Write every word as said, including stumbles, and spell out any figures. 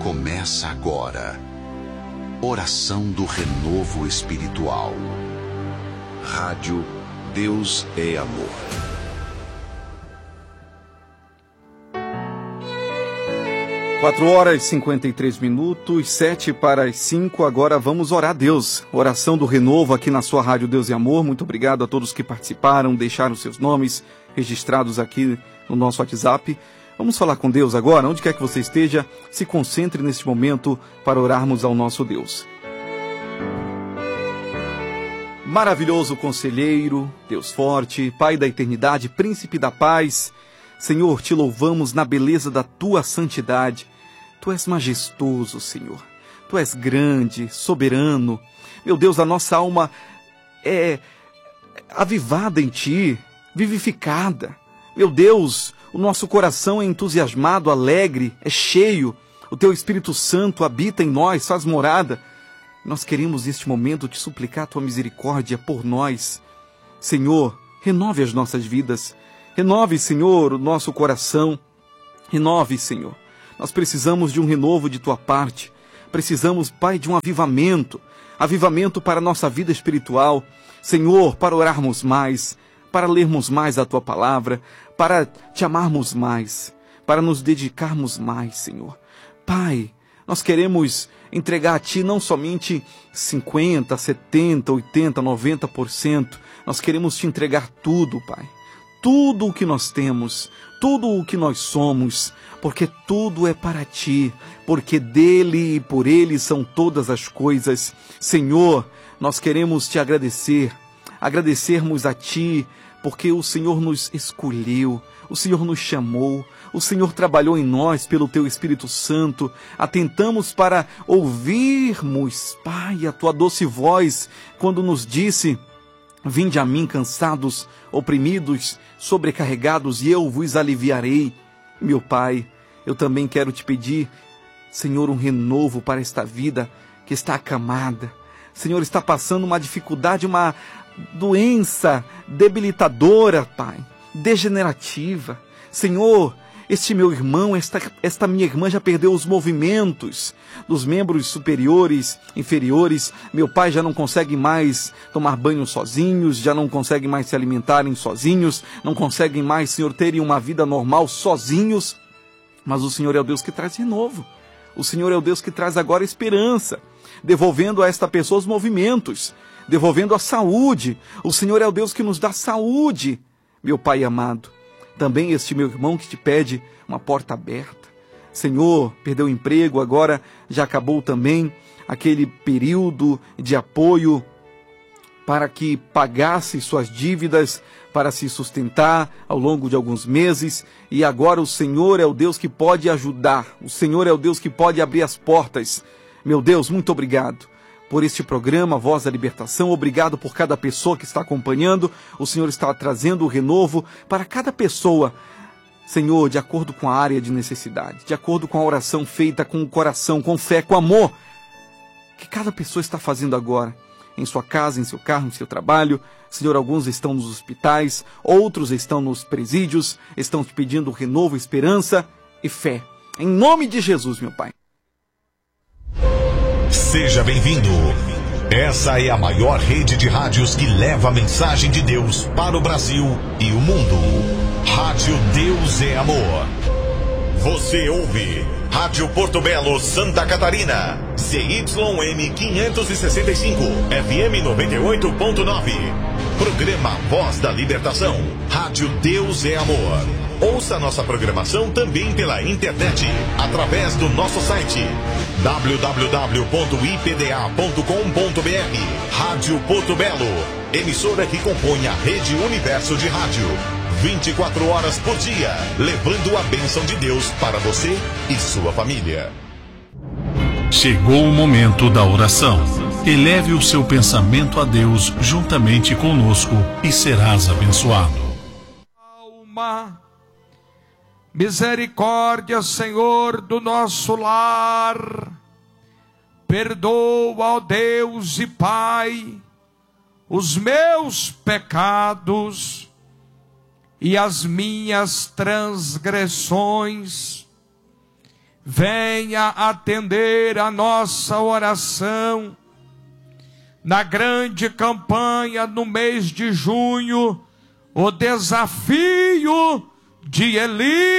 Começa agora. Oração do Renovo Espiritual. Rádio Deus é Amor. Quatro horas e cinquenta e três minutos, sete para as cinco, agora vamos orar a Deus. Oração do Renovo aqui na sua Rádio Deus e Amor. Muito obrigado a todos que participaram, deixaram seus nomes registrados aqui no nosso WhatsApp. Vamos falar com Deus agora, onde quer que você esteja, se concentre neste momento para orarmos ao nosso Deus. Maravilhoso conselheiro, Deus forte, Pai da eternidade, Príncipe da paz, Senhor, te louvamos na beleza da tua santidade. Tu és majestoso, Senhor. Tu és grande, soberano. Meu Deus, a nossa alma é avivada em ti, vivificada. Meu Deus, o nosso coração é entusiasmado, alegre, é cheio. O teu Espírito Santo habita em nós, faz morada. Nós queremos neste momento te suplicar a tua misericórdia por nós. Senhor, renove as nossas vidas. Renove, Senhor, o nosso coração. Renove, Senhor. Nós precisamos de um renovo de tua parte. Precisamos, Pai, de um avivamento. Avivamento para a nossa vida espiritual. Senhor, para orarmos mais, para lermos mais a tua palavra, para te amarmos mais, para nos dedicarmos mais, Senhor. Pai, nós queremos entregar a ti não somente cinquenta, setenta, oitenta, noventa por cento. Nós queremos te entregar tudo, Pai. Tudo o que nós temos, tudo o que nós somos, porque tudo é para ti, porque dele e por ele são todas as coisas. Senhor, nós queremos te agradecer, agradecermos a ti, porque o Senhor nos escolheu, o Senhor nos chamou, o Senhor trabalhou em nós pelo teu Espírito Santo. Atentamos para ouvirmos, Pai, a tua doce voz, quando nos disse: vinde a mim cansados, oprimidos, sobrecarregados, e eu vos aliviarei. Meu Pai, eu também quero te pedir, Senhor, um renovo para esta vida que está acamada. Senhor, está passando uma dificuldade, uma doença debilitadora, Pai, degenerativa. Senhor, este meu irmão, esta, esta minha irmã já perdeu os movimentos dos membros superiores, inferiores. Meu pai já não consegue mais tomar banho sozinhos, já não consegue mais se alimentarem sozinhos, não conseguem mais, Senhor, terem uma vida normal sozinhos. Mas o Senhor é o Deus que traz renovo. O Senhor é o Deus que traz agora esperança, devolvendo a esta pessoa os movimentos, devolvendo a saúde. O Senhor é o Deus que nos dá saúde, meu Pai amado. Também este meu irmão que te pede uma porta aberta. Senhor, perdeu o emprego, agora já acabou também aquele período de apoio para que pagasse suas dívidas, para se sustentar ao longo de alguns meses. E agora o Senhor é o Deus que pode ajudar. O Senhor é o Deus que pode abrir as portas. Meu Deus, muito obrigado por este programa, Voz da Libertação. Obrigado por cada pessoa que está acompanhando. O Senhor está trazendo o renovo para cada pessoa, Senhor, de acordo com a área de necessidade, de acordo com a oração feita com o coração, com fé, com amor, que cada pessoa está fazendo agora, em sua casa, em seu carro, em seu trabalho. Senhor, alguns estão nos hospitais, outros estão nos presídios, estão te pedindo renovo, esperança e fé. Em nome de Jesus, meu Pai. Seja bem-vindo. Essa é a maior rede de rádios que leva a mensagem de Deus para o Brasil e o mundo. Rádio Deus é Amor. Você ouve Rádio Porto Belo, Santa Catarina, Z Y M quinhentos e sessenta e cinco, F M noventa e oito ponto nove. Programa Voz da Libertação. Rádio Deus é Amor. Ouça nossa programação também pela internet, através do nosso site w w w ponto i p d a ponto com ponto b r. Rádio Porto Belo, emissora que compõe a Rede Universo de Rádio. vinte e quatro horas por dia, levando a bênção de Deus para você e sua família. Chegou o momento da oração. Eleve o seu pensamento a Deus juntamente conosco e serás abençoado. Alma, misericórdia, Senhor, do nosso lar. Perdoa, ó Deus e Pai, os meus pecados e as minhas transgressões. venha atender a nossa oração. Na grande campanha no mês de junho, o desafio de Eli